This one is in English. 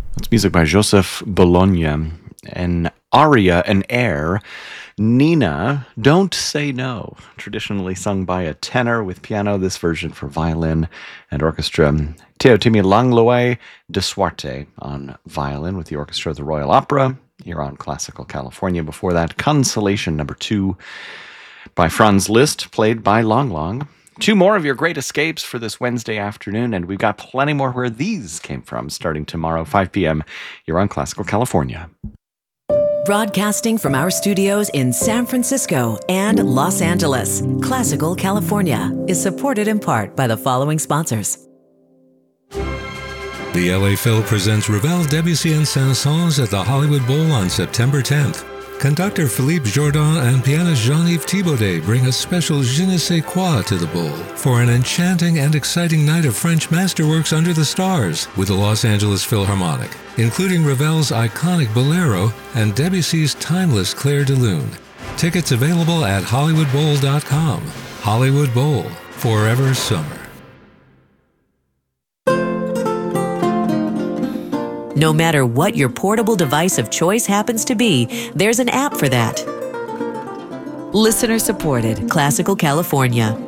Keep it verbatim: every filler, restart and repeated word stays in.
It's music by Joseph Bologna, an aria, an air, Nina, Don't Say No, traditionally sung by a tenor with piano, this version for violin and orchestra. Teotimi Langlois de Suarte on violin with the Orchestra of the Royal Opera, here on Classical California. Before that, Consolation number two by Franz Liszt, played by Lang Lang. Two more of your great escapes for this Wednesday afternoon, and we've got plenty more where these came from, starting tomorrow, five p.m. You're on Classical California. Broadcasting from our studios in San Francisco and Los Angeles, Classical California is supported in part by the following sponsors. The L A Phil presents Ravel, Debussy, and Saint-Saëns at the Hollywood Bowl on September tenth. Conductor Philippe Jourdan and pianist Jean-Yves Thibaudet bring a special je ne sais quoi to the bowl for an enchanting and exciting night of French masterworks under the stars with the Los Angeles Philharmonic, including Ravel's iconic Bolero and Debussy's timeless Clair de Lune. Tickets available at hollywood bowl dot com. Hollywood Bowl, forever summer. No matter what your portable device of choice happens to be, there's an app for that. Listener supported, Classical California.